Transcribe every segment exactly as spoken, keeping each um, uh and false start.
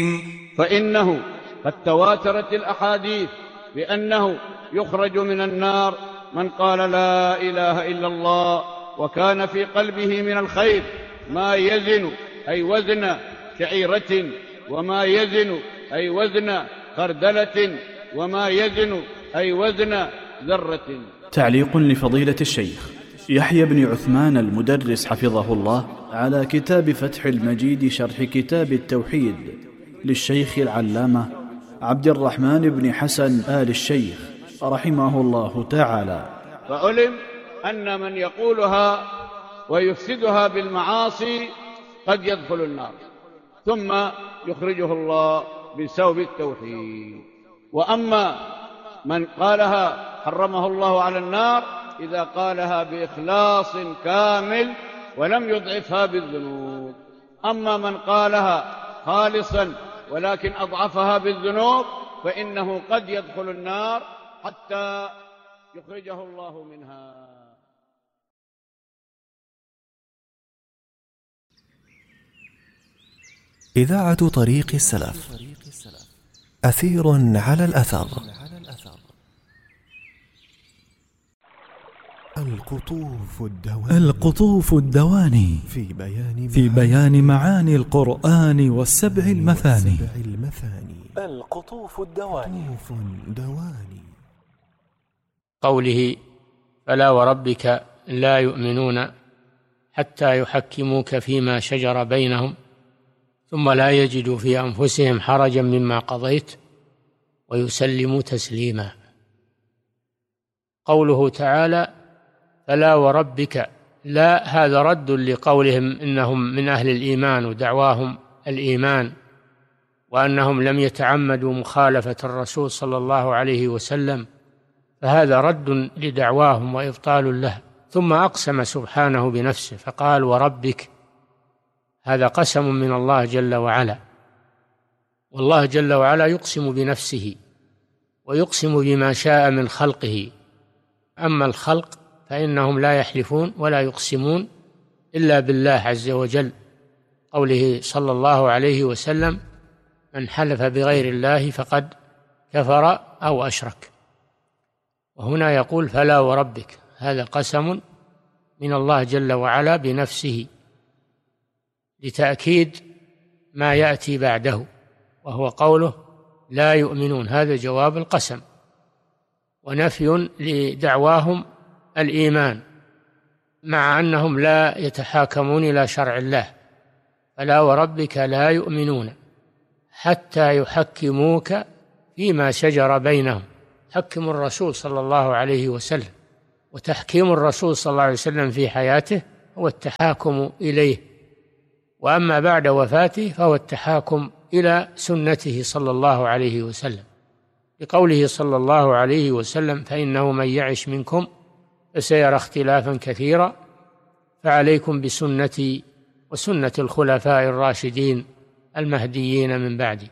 فإنه قد تواترت الأحاديث بأنه يخرج من النار من قال لا إله إلا الله وكان في قلبه من الخير ما يزن أي وزن شعيرة، وما يزن أي وزن خردلة، وما يزن أي وزن ذرة. تعليق لفضيلة الشيخ يحيى بن عثمان المدرس حفظه الله على كتاب فتح المجيد شرح كتاب التوحيد للشيخ العلامة عبد الرحمن بن حسن آل الشيخ رحمه الله تعالى. فعلم أن من يقولها ويفسدها بالمعاصي قد يدخل النار ثم يخرجه الله بسبب التوحيد. وأما من قالها حرمه الله على النار إذا قالها بإخلاص كامل ولم يضعفها بالذنوب. أما من قالها خالصا ولكن أضعفها بالذنوب فإنه قد يدخل النار حتى يخرجه الله منها. إذاعة طريق السلف، أثير على الأثر. القطوف الدواني, القطوف الدواني في بيان, في بيان معاني القرآن والسبع المثاني. القطوف الدواني. قوله فلا وربك لا يؤمنون حتى يحكموك فيما شجر بينهم ثم لا يجدوا في أنفسهم حرجا مما قضيت ويسلموا تسليما. قوله تعالى فلا وربك لا، هذا رد لقولهم إنهم من أهل الإيمان ودعواهم الإيمان وأنهم لم يتعمدوا مخالفة الرسول صلى الله عليه وسلم، فهذا رد لدعواهم وإبطال له. ثم أقسم سبحانه بنفسه فقال وربك، هذا قسم من الله جل وعلا، والله جل وعلا يقسم بنفسه ويقسم بما شاء من خلقه. أما الخلق فإنهم لا يحلفون ولا يقسمون إلا بالله عز وجل. قوله صلى الله عليه وسلم من حلف بغير الله فقد كفر أو أشرك. وهنا يقول فلا وربك، هذا قسم من الله جل وعلا بنفسه لتأكيد ما يأتي بعده، وهو قوله لا يؤمنون، هذا جواب القسم ونفي لدعواهم الإيمان مع أنهم لا يتحاكمون إلى شرع الله. فلا وربك لا يؤمنون حتى يحكموك فيما شجر بينهم. حكم الرسول صلى الله عليه وسلم، وتحكيم الرسول صلى الله عليه وسلم في حياته هو التحاكم إليه، وأما بعد وفاته فهو التحاكم إلى سنته صلى الله عليه وسلم، بقوله صلى الله عليه وسلم فإنه من يعش منكم فسيرى اختلافا كثيرا فعليكم بسنتي وسنة الخلفاء الراشدين المهديين من بعدي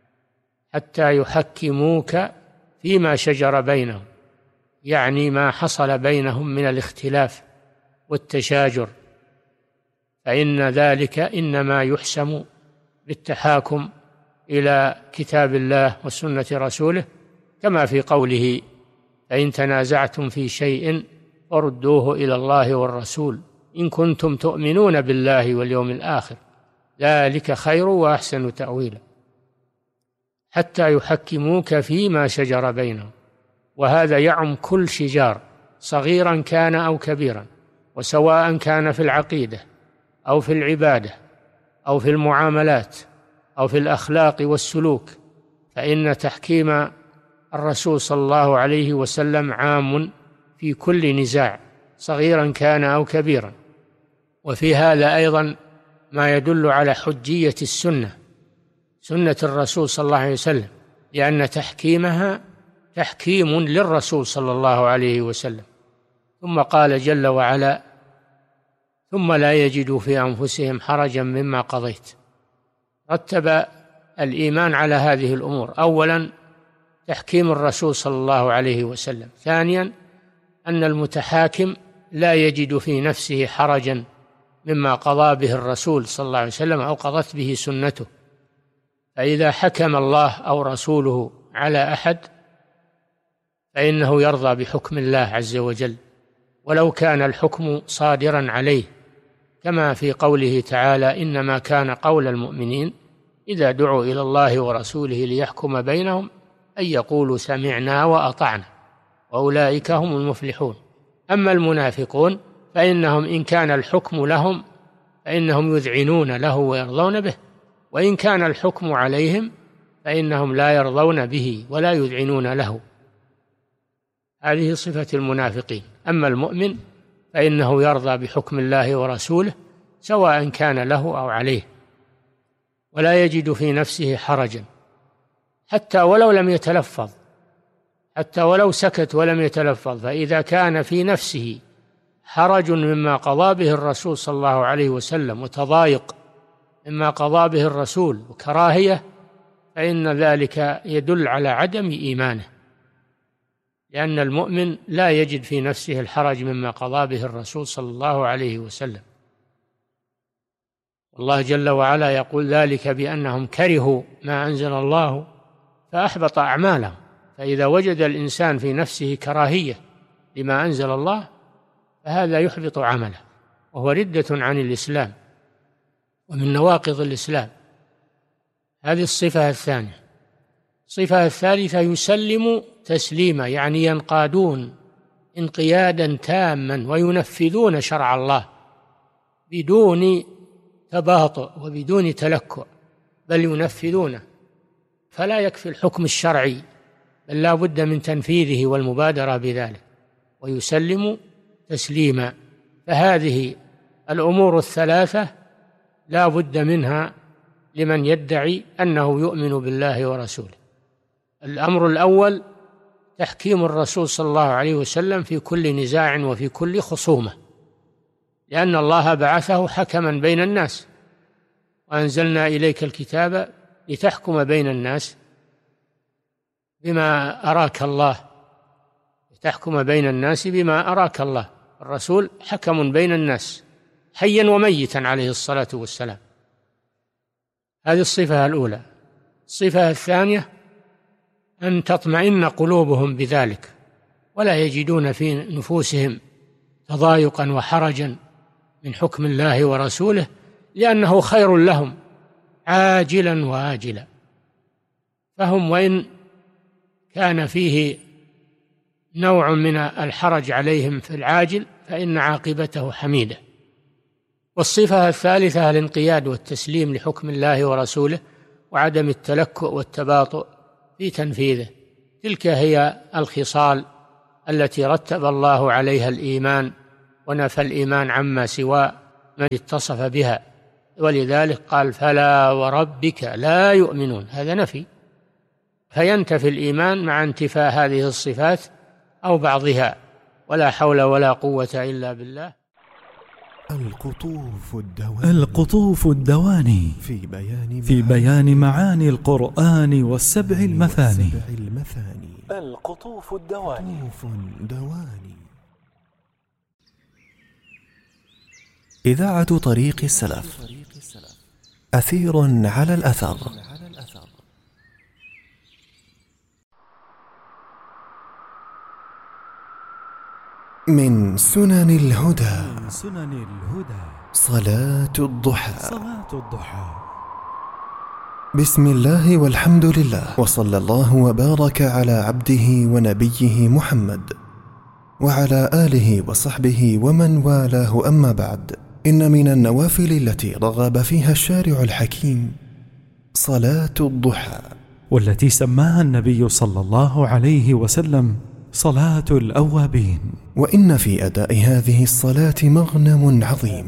حتى يحكموك فيما شجر بينهم، يعني ما حصل بينهم من الاختلاف والتشاجر، فإن ذلك إنما يحسم بالتحاكم إلى كتاب الله وسنة رسوله، كما في قوله فإن تنازعتم في شيء فردوه إلى الله والرسول إن كنتم تؤمنون بالله واليوم الآخر ذلك خير وأحسن تأويلا. حتى يحكموك فيما شجر بينهم، وهذا يعم كل شجار صغيرا كان أو كبيرا، وسواء كان في العقيدة أو في العبادة أو في المعاملات أو في الأخلاق والسلوك، فإن تحكيم الرسول صلى الله عليه وسلم عام في كل نزاع صغيرا كان أو كبيرا. وفي هذا أيضا ما يدل على حجية السنة، سنة الرسول صلى الله عليه وسلم، لأن تحكيمها تحكيم للرسول صلى الله عليه وسلم. ثم قال جل وعلا ثم لا يجدوا في أنفسهم حرجا مما قضيت. رتب الإيمان على هذه الأمور: أولا تحكيم الرسول صلى الله عليه وسلم، ثانيا أن المتحاكم لا يجد في نفسه حرجا مما قضى به الرسول صلى الله عليه وسلم أو قضت به سنته، فإذا حكم الله أو رسوله على أحد فإنه يرضى بحكم الله عز وجل ولو كان الحكم صادرا عليه، كما في قوله تعالى: إنما كان قول المؤمنين إذا دعوا إلى الله ورسوله ليحكم بينهم أن يقولوا سمعنا وأطعنا وأولئك هم المفلحون. أما المنافقون فإنهم إن كان الحكم لهم فإنهم يذعنون له ويرضون به، وإن كان الحكم عليهم فإنهم لا يرضون به ولا يذعنون له. هذه صفة المنافقين. أما المؤمن فإنه يرضى بحكم الله ورسوله سواء كان له أو عليه، ولا يجد في نفسه حرجا حتى ولو لم يتلفظ، حتى ولو سكت ولم يتلفظ، فإذا كان في نفسه حرج مما قضى به الرسول صلى الله عليه وسلم وتضايق مما قضى به الرسول وكراهية، فإن ذلك يدل على عدم إيمانه، لأن المؤمن لا يجد في نفسه الحرج مما قضى به الرسول صلى الله عليه وسلم. والله جل وعلا يقول: ذلك بأنهم كرهوا ما أنزل الله فأحبط أعمالهم. فإذا وجد الإنسان في نفسه كراهية لما أنزل الله فهذا يحبط عمله، وهو ردة عن الإسلام ومن نواقض الإسلام. هذه الصفة الثانية. الصفة الثالثة: يسلم تسليما، يعني ينقادون انقيادا تاما وينفذون شرع الله بدون تباطؤ وبدون تلكؤ، بل ينفذونه، فلا يكفي الحكم الشرعي بل لا بد من تنفيذه والمبادرة بذلك، ويسلم تسليما. فهذه الأمور الثلاثة لا بد منها لمن يدعي أنه يؤمن بالله ورسوله. الأمر الأول: تحكيم الرسول صلى الله عليه وسلم في كل نزاع وفي كل خصومة، لأن الله بعثه حكما بين الناس، وأنزلنا إليك الكتاب لتحكم بين الناس بما أراك الله، لتحكم بين الناس بما أراك الله. الرسول حكم بين الناس حيا وميتا عليه الصلاة والسلام. هذه الصفة الأولى. الصفة الثانية: أن تطمئن قلوبهم بذلك ولا يجدون في نفوسهم تضايقا وحرجا من حكم الله ورسوله، لأنه خير لهم عاجلا وآجلا. فهم وإن كان فيه نوع من الحرج عليهم في العاجل فإن عاقبته حميدة. والصفة الثالثة: الانقياد والتسليم لحكم الله ورسوله وعدم التلكؤ والتباطؤ في تنفيذه. تلك هي الخصال التي رتب الله عليها الإيمان، ونفى الإيمان عما سوى من اتصف بها، ولذلك قال: فلا وربك لا يؤمنون. هذا نفي، فينتفي الإيمان مع انتفاء هذه الصفات أو بعضها، ولا حول ولا قوة إلا بالله. القطوف الدواني, القطوف الدواني في بيان, في بيان معاني القرآن والسبع المثاني. القطوف الدواني, دواني. إذاعة طريق السلف، أثير على الأثر. من سنن الهدى صلاة الضحى. صلاة الضحى. بسم الله والحمد لله، وصلى الله وبارك على عبده ونبيه محمد وعلى آله وصحبه ومن والاه، أما بعد. إن من النوافل التي رغب فيها الشارع الحكيم صلاة الضحى، والتي سماها النبي صلى الله عليه وسلم صلاة الأوابين. وإن في أداء هذه الصلاة مغنم عظيم.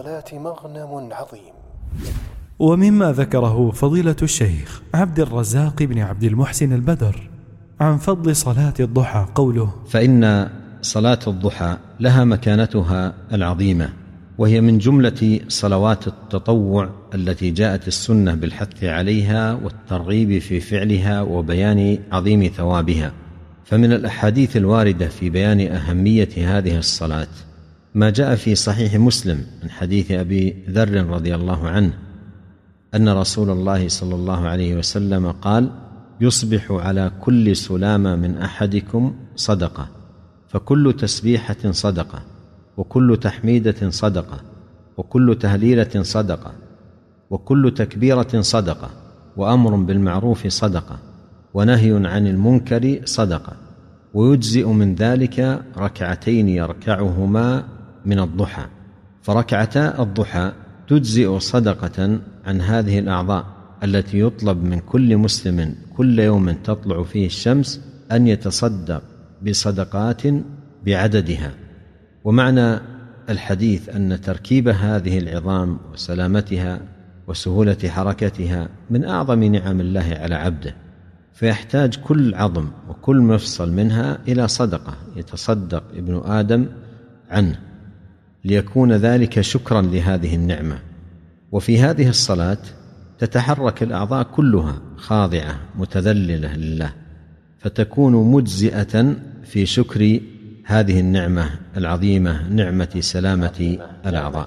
ومما ذكره فضيلة الشيخ عبد الرزاق بن عبد المحسن البدر عن فضل صلاة الضحى قوله: فإن صلاة الضحى لها مكانتها العظيمة، وهي من جملة صلوات التطوع التي جاءت السنة بالحث عليها والترغيب في فعلها وبيان عظيم ثوابها. فمن الأحاديث الواردة في بيان أهمية هذه الصلاة ما جاء في صحيح مسلم من حديث أبي ذر رضي الله عنه أن رسول الله صلى الله عليه وسلم قال: يصبح على كل سلامة من أحدكم صدقة، فكل تسبيحة صدقة، وكل تحميدة صدقة، وكل تهليلة صدقة، وكل تكبيرة صدقة، وأمر بالمعروف صدقة، ونهي عن المنكر صدقة، ويجزئ من ذلك ركعتين يركعهما من الضحى، فركعتا الضحى تجزئ صدقة عن هذه الأعضاء التي يطلب من كل مسلم كل يوم تطلع فيه الشمس أن يتصدق بصدقات بعددها. ومعنى الحديث أن تركيب هذه العظام وسلامتها وسهولة حركتها من أعظم نعم الله على عبده، فيحتاج كل عظم وكل مفصل منها إلى صدقة يتصدق ابن آدم عنه، ليكون ذلك شكرا لهذه النعمة. وفي هذه الصلاة تتحرك الأعضاء كلها خاضعة متذللة لله، فتكون مجزئة في شكر هذه النعمة العظيمة، نعمة سلامة الأعضاء.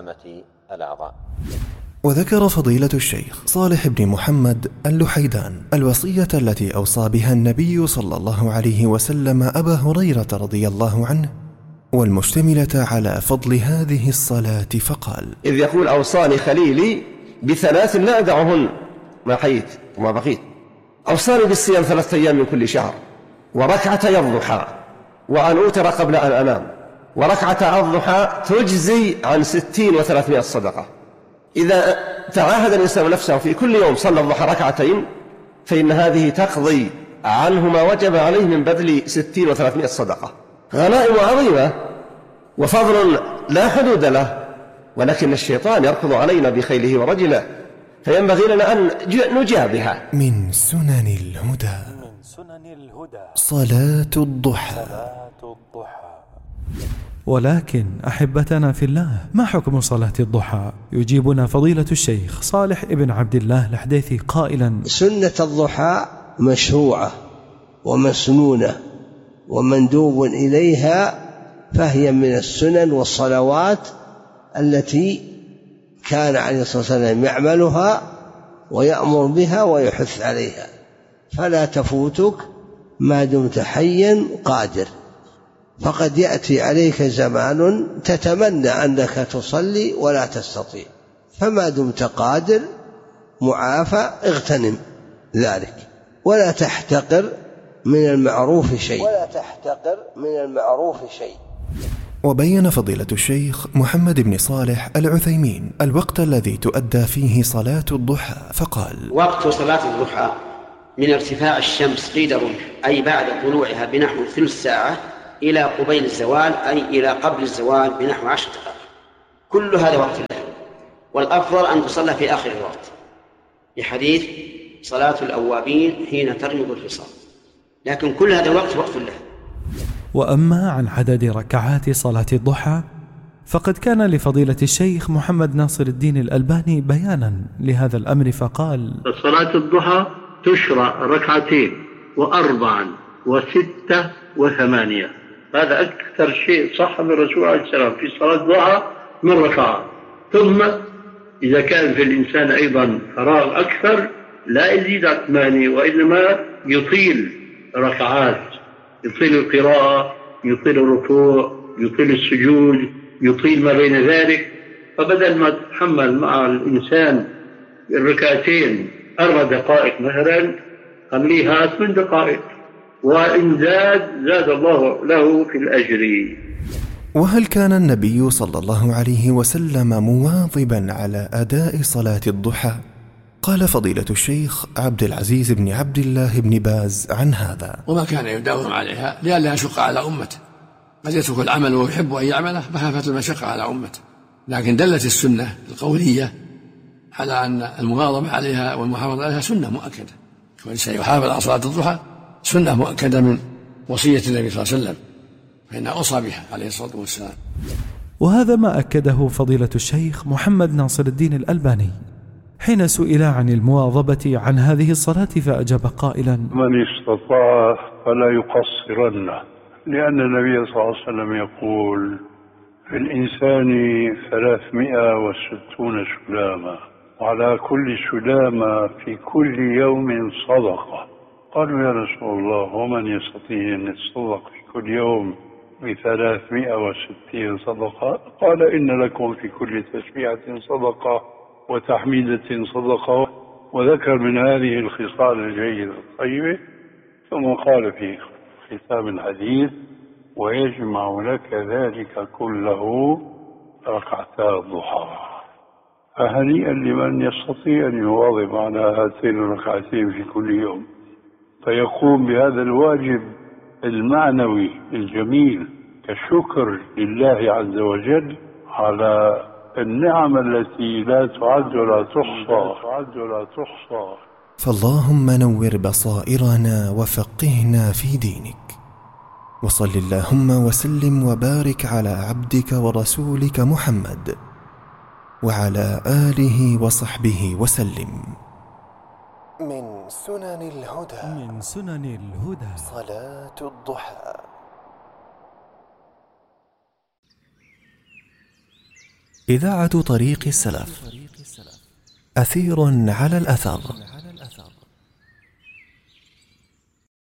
وذكر فضيلة الشيخ صالح بن محمد اللحيدان الوصية التي أوصى بها النبي صلى الله عليه وسلم أبا هريرة رضي الله عنه، والمشتملة على فضل هذه الصلاة، فقال: إذ يقول: أوصاني خليلي بثلاث لا أدعهن ما حييت وما بقيت. أوصاني بالصيام ثلاثة أيام من كل شهر، وركعتي الضحى، وأن أوتر قبل أن أنام، وركعة الضحى تجزي عن ستين وثلاثمائة صدقة. إذا تعاهد الإنسان نفسه في كل يوم صلى الضحى ركعتين، فإن هذه تقضي عنه ما وجب عليه من بذل ستين وثلاثمائة صدقة. غنائم عظيمة وفضل لا حدود له، ولكن الشيطان يركض علينا بخيله ورجله، فينبغي لنا أن نجابها. من سنن الهدى صلاة الضحى. ولكن أحبتنا في الله، ما حكم صلاة الضحى؟ يجيبنا فضيلة الشيخ صالح ابن عبد الله الحديثي قائلا: سنة الضحى مشروعة ومسنونة ومندوب إليها، فهي من السنن والصلوات التي كان عليه الصلاة والسلام يعملها ويأمر بها ويحث عليها، فلا تفوتك ما دمت حيا قادر، فقد يأتي عليك زمان تتمنى أنك تصلي ولا تستطيع، فما دمت قادر معافى اغتنم ذلك، ولا تحتقر من المعروف شيء ولا تحتقر من المعروف شيء. وبين فضيلة الشيخ محمد بن صالح العثيمين الوقت الذي تؤدى فيه صلاة الضحى، فقال: وقت صلاة الضحى من ارتفاع الشمس قيد رمح، أي بعد طلوعها بنحو ثلث ساعة، إلى قبيل الزوال، أي إلى قبل الزوال بنحو عشر دقائق، كل هذا وقت له. والأفضل أن تصلى في آخر الوقت، لحديث صلاة الأوابين حين ترمض الفصال، لكن كل هذا الوقت وقت له. وأما عن عدد ركعات صلاة الضحى، فقد كان لفضيلة الشيخ محمد ناصر الدين الألباني بيانا لهذا الأمر، فقال: صلاة الضحى تشرع ركعتين وأربعا وستة وثمانية، هذا أكثر شيء صح من الرسول عليه السلام في صلاة الضحى من ركعات. ثم إذا كان في الإنسان أيضا فراغ أكثر لا يزيد عن ثمانية، وإنما يطيل ركعات، يطيل القراءة، يطيل الركوع، يطيل السجود، يطيل ما بين ذلك. فبدل ما تتحمل مع الإنسان الركعتين أربع دقائق مثلا، خليها ثمان دقائق، وإن زاد زاد الله له في الأجر. وهل كان النبي صلى الله عليه وسلم مواظبا على أداء صلاة الضحى؟ قال فضيلة الشيخ عبد العزيز بن عبد الله بن باز عن هذا: وما كان يداوم عليها لئلا يشق على أمته، قد يترك العمل ويحب أن يعمله مخافة المشقة على أمته، لكن دلت السنة القولية على أن المواظبة عليها والمحافظة عليها سنة مؤكدة، والإنسان يحافظ على صلاة الضحى سنة مؤكدة من وصية النبي صلى الله عليه وسلم، فإنها أوصى بها عليه الصلاة والسلام. وهذا ما أكده فضيلة الشيخ محمد ناصر الدين الألباني حين سئل عن المواظبة عن هذه الصلاة، فأجاب قائلا: من استطاع فلا يقصرن، لأن النبي صلى الله عليه وسلم يقول: في الإنسان ثلاثمائة وستون سلامة، وعلى كل سلامة في كل يوم صدقة. قالوا يا رسول الله ومن يستطيع أن يتصدق في كل يوم بثلاثمائة وستين صدقة؟ قال إن لكم في كل تسبيحة صدقة وتحميدة صدقة، وذكر من هذه الخصال الجيدة الطيبة، ثم قال في ختام الحديث ويجمع لك ذلك كله ركعتا الضحى. فهنيئا لمن يستطيع أن يواظب على هاتين الركعتين في كل يوم، فيقوم بهذا الواجب المعنوي الجميل كشكر لله عز وجل على النعم التي لا تعد ولا تحصى. فاللهم نور بصائرنا وفقهنا في دينك، وصل اللهم وسلم وبارك على عبدك ورسولك محمد وعلى آله وصحبه وسلم. من سنن الهدى من سنن الهدى صلاة الضحى. إذاعة طريق السلف، أثير على الأثر.